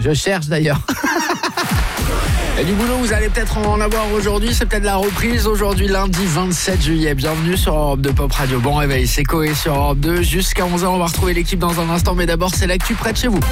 Je cherche d'ailleurs. Et du boulot, vous allez peut-être en avoir aujourd'hui. C'est peut-être la reprise aujourd'hui, lundi 27 juillet. Bienvenue sur Europe 2 Pop Radio. Bon réveil, c'est Coé sur Europe 2. Jusqu'à 11h, on va retrouver l'équipe dans un instant. Mais d'abord, c'est l'actu près de chez vous.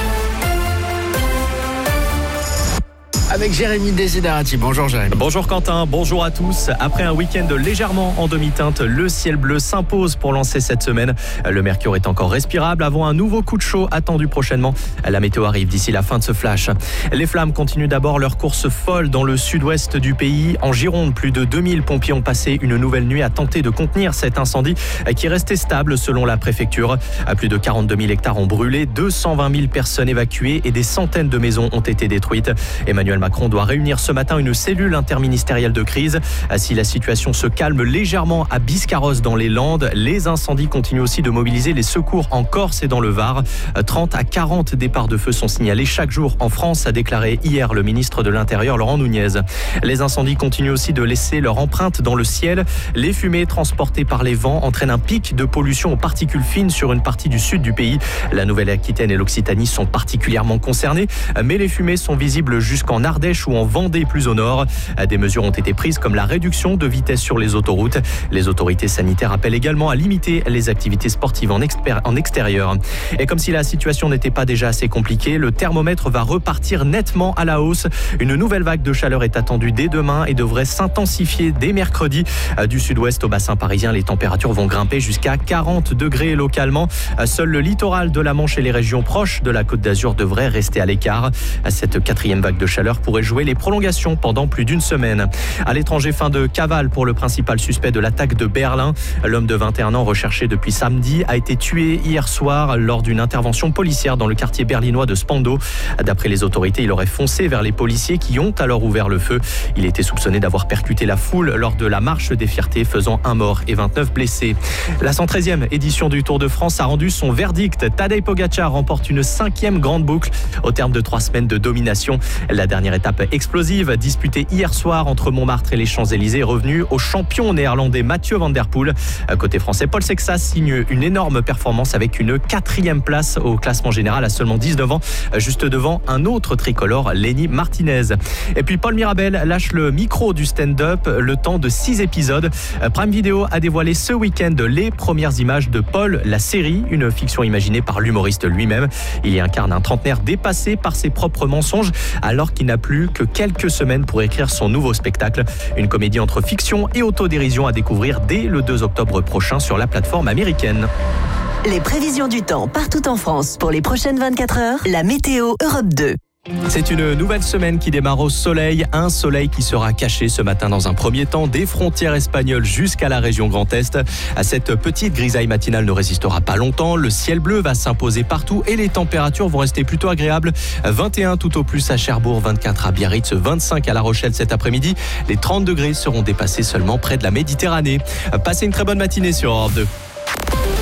Avec Jérémy Desiderati. Bonjour Jérémy. Bonjour Quentin, bonjour à tous. Après un week-end légèrement en demi-teinte, le ciel bleu s'impose pour lancer cette semaine. Le mercure est encore respirable avant un nouveau coup de chaud attendu prochainement. La météo arrive d'ici la fin de ce flash. Les flammes continuent d'abord leur course folle dans le sud-ouest du pays. En Gironde, plus de 2000 pompiers ont passé une nouvelle nuit à tenter de contenir cet incendie qui est resté stable selon la préfecture. Plus de 42 000 hectares ont brûlé, 220 000 personnes évacuées et des centaines de maisons ont été détruites. Emmanuel Macron doit réunir ce matin une cellule interministérielle de crise. Si la situation se calme légèrement à Biscarrosse dans les Landes, les incendies continuent aussi de mobiliser les secours en Corse et dans le Var. 30 à 40 départs de feu sont signalés chaque jour en France, a déclaré hier le ministre de l'Intérieur Laurent Nunez. Les incendies continuent aussi de laisser leur empreinte dans le ciel. Les fumées transportées par les vents entraînent un pic de pollution aux particules fines sur une partie du sud du pays. La Nouvelle-Aquitaine et l'Occitanie sont particulièrement concernées, mais les fumées sont visibles jusqu'en Ardèche ou en Vendée plus au nord. Des mesures ont été prises comme la réduction de vitesse sur les autoroutes. Les autorités sanitaires appellent également à limiter les activités sportives en extérieur. Et comme si la situation n'était pas déjà assez compliquée, le thermomètre va repartir nettement à la hausse. Une nouvelle vague de chaleur est attendue dès demain et devrait s'intensifier dès mercredi. Du sud-ouest au bassin parisien, les températures vont grimper jusqu'à 40 degrés localement. Seul le littoral de la Manche et les régions proches de la Côte d'Azur devraient rester à l'écart. Cette quatrième vague de chaleur pourrait jouer les prolongations pendant plus d'une semaine. À l'étranger, fin de cavale pour le principal suspect de l'attaque de Berlin. L'homme de 21 ans recherché depuis samedi a été tué hier soir lors d'une intervention policière dans le quartier berlinois de Spandau. D'après les autorités, il aurait foncé vers les policiers qui ont alors ouvert le feu. Il était soupçonné d'avoir percuté la foule lors de la marche des fiertés, faisant un mort et 29 blessés. La 113e édition du Tour de France a rendu son verdict. Tadej Pogačar remporte une 5e grande boucle au terme de 3 semaines de domination. La dernière étape explosive disputée hier soir entre Montmartre et les Champs-Élysées est revenue au champion néerlandais Mathieu Van Der Poel. Côté français, Paul Sexas signe une énorme performance avec une 4e place au classement général à seulement 19 ans, juste devant un autre tricolore, Lenny Martinez. Et puis Paul Mirabel lâche le micro du stand-up le temps de 6 épisodes. Prime Video a dévoilé ce week-end les premières images de Paul, la série, une fiction imaginée par l'humoriste lui-même. Il y incarne un trentenaire dépassé par ses propres mensonges alors qu'il n'a plus que quelques semaines pour écrire son nouveau spectacle. Une comédie entre fiction et autodérision à découvrir dès le 2 octobre prochain sur la plateforme américaine. Les prévisions du temps partout en France pour les prochaines 24 heures, la météo Europe 2. C'est une nouvelle semaine qui démarre au soleil, un soleil qui sera caché ce matin dans un premier temps des frontières espagnoles jusqu'à la région Grand Est. Cette petite grisaille matinale ne résistera pas longtemps, le ciel bleu va s'imposer partout et les températures vont rester plutôt agréables. 21 tout au plus à Cherbourg, 24 à Biarritz, 25 à La Rochelle cet après-midi. Les 30 degrés seront dépassés seulement près de la Méditerranée. Passez une très bonne matinée sur Europe 2.